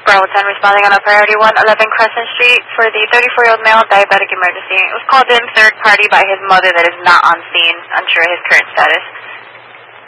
Bravo 10 responding on a priority 111 Crescent Street for the 34-year-old male diabetic emergency. It was called in third party by his mother that is not on scene. Unsure his current status.